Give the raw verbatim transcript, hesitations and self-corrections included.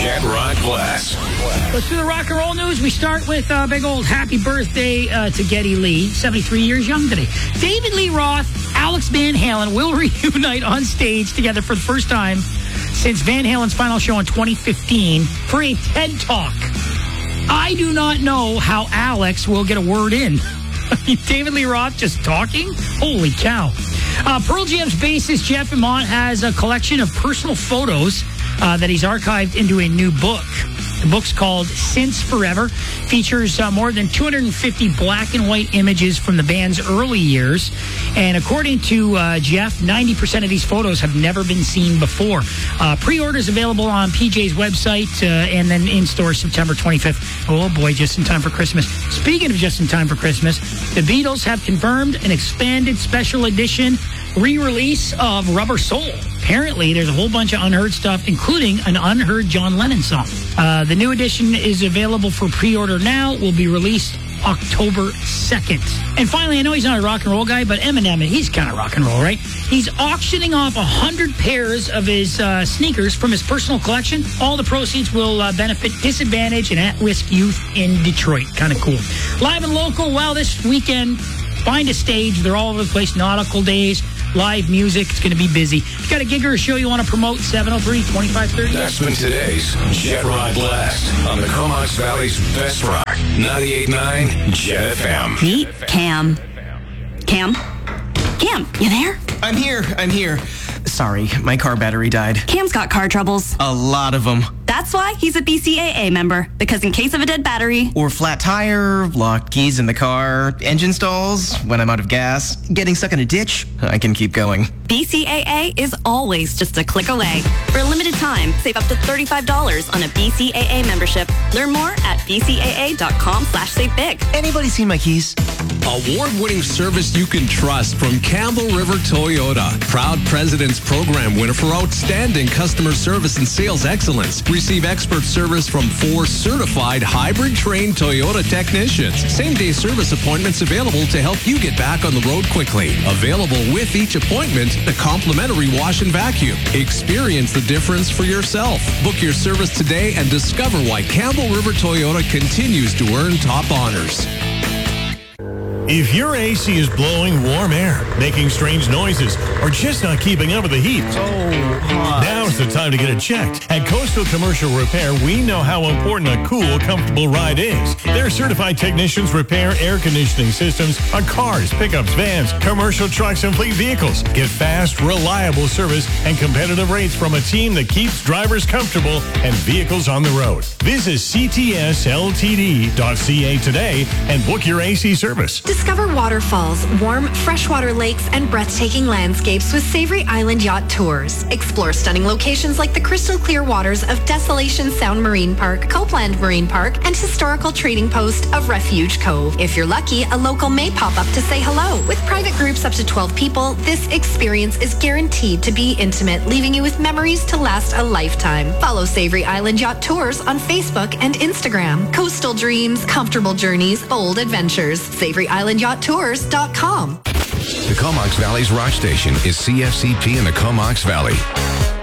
Jet Rock Blast. Let's do the rock and roll news. We start with a uh, big old happy birthday uh, to Geddy Lee, seventy-three years young today. David Lee Roth, Alex Van Halen will reunite on stage together for the first time since Van Halen's final show in twenty fifteen for a TED Talk. I do not know how Alex will get a word in. David Lee Roth just talking? Holy cow. Uh, Pearl Jam's bassist Jeff Immont has a collection of personal photos uh, that he's archived into a new book. The book's called Since Forever. Features uh, more than two hundred fifty black and white images from the band's early years. And according to uh, Jeff, ninety percent of these photos have never been seen before. Uh, pre-orders available on P J's website uh, and then in store September twenty-fifth. Oh boy, just in time for Christmas. Speaking of just in time for Christmas, the Beatles have confirmed an expanded special edition re-release of Rubber Soul. Apparently, there's a whole bunch of unheard stuff, including an unheard John Lennon song. Uh, the new edition is available for pre-order now. Will be released October second. And finally, I know he's not a rock and roll guy, but Eminem, he's kind of rock and roll, right? He's auctioning off one hundred pairs of his uh, sneakers from his personal collection. All the proceeds will uh, benefit disadvantaged and at-risk youth in Detroit. Kind of cool. Live and local, well, this weekend, find a stage. They're all over the place. Nautical Days, live music. It's going to be busy. If you got a gig or a show you want to promote, seven oh three, twenty-five thirty. That's been today's Jet Rock Blast on the Comox Valley's best rock, ninety-eight point nine Jet F M. Meet Cam. Cam? Cam, you there? I'm here. I'm here. Sorry, my car battery died. Cam's got car troubles. A lot of them. That's why he's a B C A A member. Because in case of a dead battery... Or flat tire, locked keys in the car, engine stalls, when I'm out of gas, getting stuck in a ditch, I can keep going. B C A A is always just a click away. For a limited time, save up to thirty-five dollars on a B C A A membership. Learn more at bcaa.com slash save big. Anybody seen my keys? Award-winning service you can trust from Campbell River Toyota. Proud President's Program winner for outstanding customer service and sales excellence. Receive expert service from four certified hybrid-trained Toyota technicians. Same-day service appointments available to help you get back on the road quickly. Available with each appointment, the complimentary wash and vacuum. Experience the difference for yourself. Book your service today and discover why Campbell River Toyota continues to earn top honors. If your A C is blowing warm air, making strange noises, or just not keeping up with the heat, now's the time to get it checked. At Coastal Commercial Repair, we know how important a cool, comfortable ride is. Their certified technicians repair air conditioning systems on cars, pickups, vans, commercial trucks, and fleet vehicles. Get fast, reliable service and competitive rates from a team that keeps drivers comfortable and vehicles on the road. Visit c t s l t d dot c a today and book your A C service. Discover waterfalls, warm, freshwater lakes, and breathtaking landscapes with Savory Island Yacht Tours. Explore stunning locations like the crystal clear waters of Desolation Sound Marine Park, Copeland Marine Park, and historical trading post of Refuge Cove. If you're lucky, a local may pop up to say hello. With private groups up to twelve people, this experience is guaranteed to be intimate, leaving you with memories to last a lifetime. Follow Savory Island Yacht Tours on Facebook and Instagram. Coastal dreams, comfortable journeys, bold adventures. Savory Island Yacht Tours dot com. The Comox Valley's rock station is C F C P in the Comox Valley.